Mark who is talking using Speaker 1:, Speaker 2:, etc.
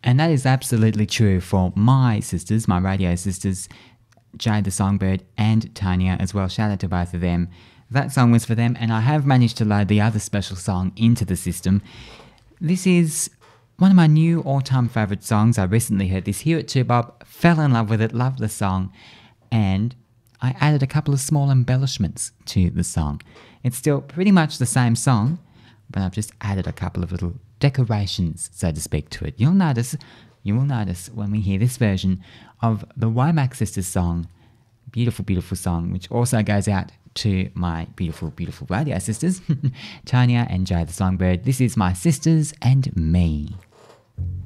Speaker 1: And that is absolutely true for my sisters, my radio sisters, Jade the Songbird and Tanya as well. Shout out to both of them. That song was for them, and I have managed to load the other special song into the system. This is one of my new all-time favourite songs. I recently heard this here at 2Bob, fell in love with it, loved the song, and I added a couple of small embellishments to the song. It's still pretty much the same song, but I've just added a couple of little decorations, so to speak, to it. You will notice when we hear this version of the Womack Sisters song, beautiful, beautiful song, which also goes out to my beautiful, beautiful radio sisters, Tanya and Jade the Songbird. This is My Sisters and Me.